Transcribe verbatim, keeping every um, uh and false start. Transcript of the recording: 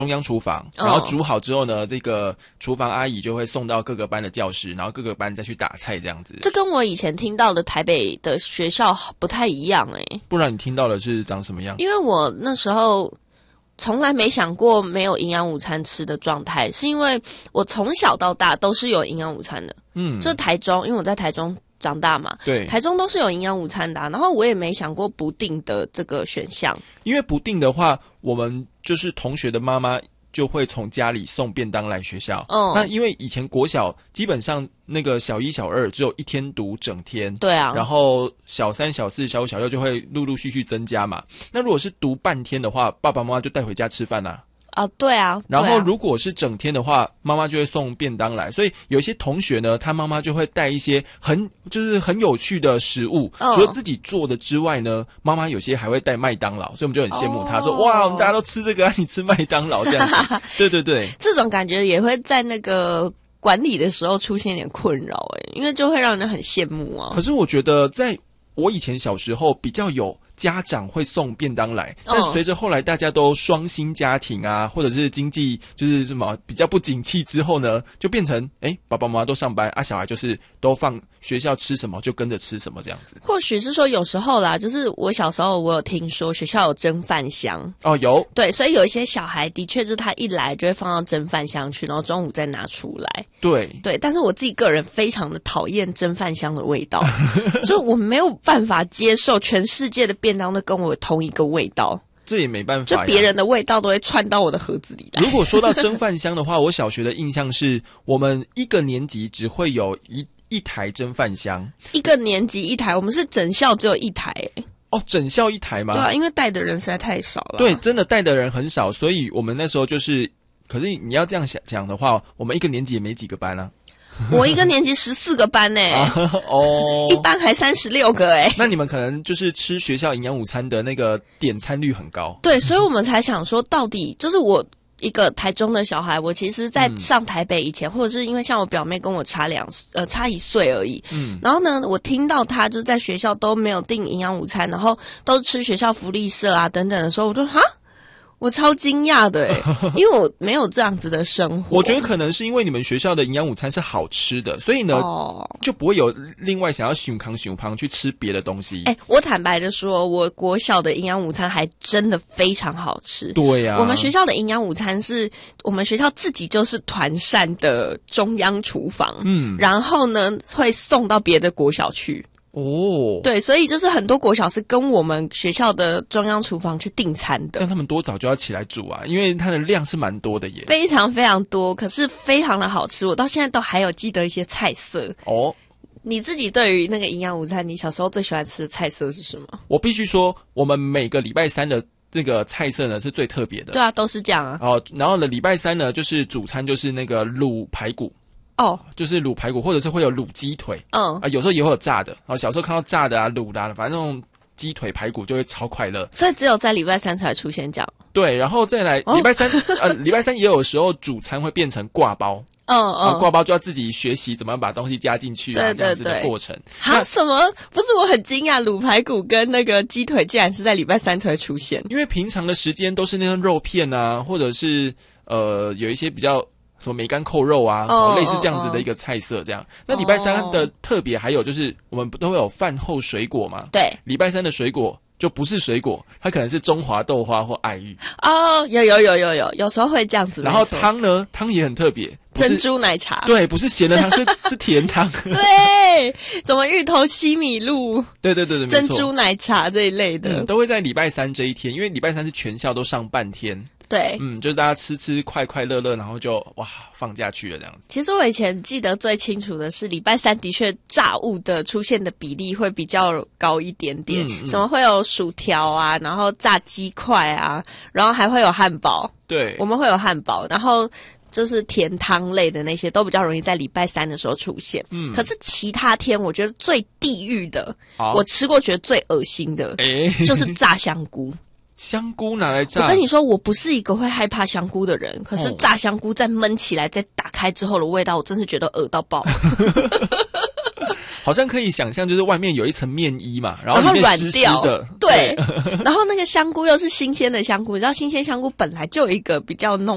中央厨房，然后煮好之后呢，这个厨房阿姨就会送到各个班的教室，然后各个班再去打菜这样子。 这跟我以前听到的台北的学校不太一样哎、欸。 不然你听到的是长什么样？ 因为我那时候从来没想过没有营养午餐吃的状态，是因为我从小到大都是有营养午餐的。嗯，就是台中，因为我在台中长大嘛， 对， 台中都是有营养午餐的、啊，然后我也没想过不定的这个选项。 因为不定的话，我们就是同学的妈妈就会从家里送便当来学校。嗯，那因为以前国小基本上那个小一、小二只有一天读整天， 对啊， 然后小三、小四、小五、小六就会陆陆续续增加嘛。那如果是读半天的话，爸爸妈妈就带回家吃饭啦。 啊，对啊。 然后如果是整天的话，妈妈就会送便当来，所以有一些同学呢，他妈妈就会带一些很就是很有趣的食物，嗯、除了自己做的之外呢，妈妈有些还会带麦当劳，所以我们就很羡慕他，哦、说哇，我们大家都吃这个，啊，你吃麦当劳这样子。对对对， 这种感觉也会在那个管理的时候出现一点困扰哎，因为就会让人很羡慕啊。 可是我觉得在我以前小时候比较有家长会送便当来，但随着后来大家都双薪家庭啊，或者是经济就是什么比较不景气之后呢，就变成哎，爸爸妈妈都上班啊，小孩就是都放学校吃什么就跟着吃什么这样子。 或许是说有时候啦，就是我小时候我有听说学校有蒸饭箱哦，有对，所以有一些小孩的确就是他一来就会放到蒸饭箱去，然后中午再拿出来。 对对，但是我自己个人非常的讨厌蒸饭箱的味道，就是我没有办法接受全世界的便当都跟我同一个味道。 这也没办法呀， 就别人的味道都会窜到我的盒子里来。 如果说到蒸饭箱的话，我小学的印象是我们一个年级只会有一一台蒸饭箱， 一个年级一台，我们是整校只有一台、欸。 哦，整校一台吗？ 对啊，因为带的人实在太少了。 对，真的带的人很少，所以我们那时候就是，可是你要这样想讲的话，我们一个年级也没几个班啊。 我一个年级十四个班呢、欸啊，哦，一班还三十六个哎、欸。 那你们可能就是吃学校营养午餐的那个点餐率很高。 对，所以我们才想说，到底就是我一个台中的小孩，我其实在上台北以前，嗯、或者是因为像我表妹跟我差两呃差一岁而已，嗯，然后呢，我听到她就在学校都没有订营养午餐，然后都是吃学校福利社啊等等的时候，我就哈。我超惊讶的诶，因为我没有这样子的生活。 我觉得可能是因为你们学校的营养午餐是好吃的，所以呢，哦、就不会有另外想要熊康熊胖去吃别的东西。 哎、欸，我坦白的说，我国小的营养午餐还真的非常好吃。 对呀、啊， 我们学校的营养午餐是我们学校自己就是团膳的中央厨房，嗯，然后呢会送到别的国小去。哦，对，所以就是很多国小是跟我们学校的中央厨房去订餐的， 但他们多早就要起来煮啊，因为它的量是蛮多的耶， 非常非常多，可是非常的好吃，我到现在都还有记得一些菜色。哦，你自己对于那个营养午餐，你小时候最喜欢吃的菜色是什么？ 我必须说，我们每个礼拜三的这个菜色呢是最特别的。 对啊，都是这样啊。 哦，然后呢，礼拜三呢就是主餐就是那个卤排骨。哦，就是卤排骨，或者是会有卤鸡腿，嗯啊，有时候也会有炸的。啊，小时候看到炸的啊、卤的啊，反正那种鸡腿排骨就会超快乐。 所以只有在礼拜三才出现这样。 对，然后再来礼拜三，哦、呃，礼拜三也有时候主餐会变成挂包。嗯嗯，挂包就要自己学习怎么把东西加进去啊，对对对，这样子的过程。 啊，什么？不是，我很惊讶，卤排骨跟那个鸡腿竟然是在礼拜三才出现。 因为平常的时间都是那种肉片啊，或者是呃有一些比较。什么梅干扣肉啊，哦、类似这样子的一个菜色，这样。哦、那礼拜三的特别还有就是，我们都会有饭后水果嘛。 对， 礼拜三的水果就不是水果，它可能是中华豆花或爱玉。 哦，有有有有有，有时候会这样子。 然后汤呢，汤也很特别， 珍珠奶茶。 对，不是咸的汤，是是甜汤。 对，什么芋头西米露。 对对对对， 珍珠奶茶这一类的、 嗯，都会在礼拜三这一天，因为礼拜三是全校都上半天。 对， 嗯，就是大家吃吃快快乐乐，然后就哇放假去了这样子。 其实我以前记得最清楚的是，礼拜三的确炸物的出现的比例会比较高一点点，嗯嗯、什么会有薯条啊，然后炸鸡块啊，然后还会有汉堡。 对， 我们会有汉堡，然后就是甜汤类的那些都比较容易在礼拜三的时候出现。嗯，可是其他天我觉得最地狱的，我吃过觉得最恶心的，欸、就是炸香菇。 香菇拿来炸， 我跟你说，我不是一个会害怕香菇的人，可是炸香菇在焖起来、再打开之后的味道，我真是觉得恶到爆。 好像可以想象，就是外面有一层面衣嘛，然后里面湿湿的， 对，然后那个香菇又是新鲜的香菇，你知道新鲜香菇本来就有一个比较浓